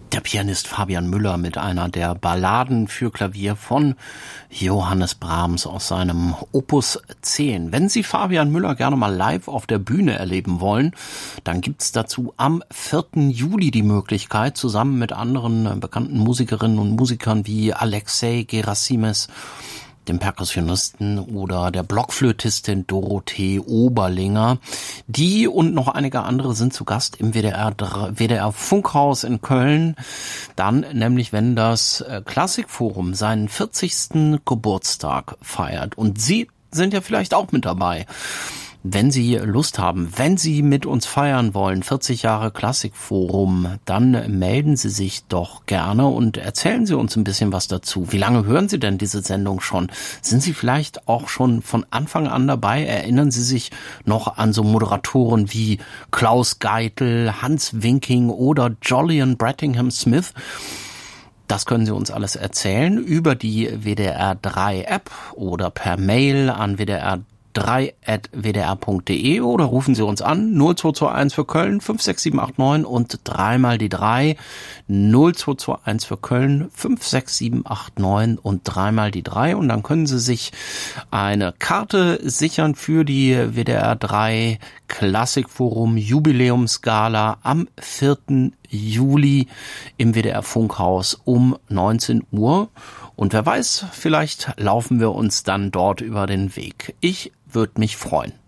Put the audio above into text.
Der Pianist Fabian Müller mit einer der Balladen für Klavier von Johannes Brahms aus seinem Opus 10. Wenn Sie Fabian Müller gerne mal live auf der Bühne erleben wollen, dann gibt's dazu am 4. Juli die Möglichkeit, zusammen mit anderen bekannten Musikerinnen und Musikern wie Alexei Gerasimes, dem Perkussionisten, oder der Blockflötistin Dorothee Oberlinger. Die und noch einige andere sind zu Gast im WDR Funkhaus in Köln. Dann nämlich, wenn das Klassikforum seinen 40. Geburtstag feiert. Und Sie sind ja vielleicht auch mit dabei. Wenn Sie Lust haben, wenn Sie mit uns feiern wollen, 40 Jahre Klassikforum, dann melden Sie sich doch gerne und erzählen Sie uns ein bisschen was dazu. Wie lange hören Sie denn diese Sendung schon? Sind Sie vielleicht auch schon von Anfang an dabei? Erinnern Sie sich noch an so Moderatoren wie Klaus Geitel, Hans Winking oder Jolyon Brettingham Smith? Das können Sie uns alles erzählen über die WDR 3 App oder per Mail an wdr3@wdr.de oder rufen Sie uns an 0221 für Köln 56789 und dreimal die 3 0221 für Köln 56789 und dreimal die 3 und dann können Sie sich eine Karte sichern für die WDR 3 Klassikforum Jubiläumsgala am 4. Juli im WDR Funkhaus um 19 Uhr. Und wer weiß, vielleicht laufen wir uns dann dort über den Weg. Ich würde mich freuen.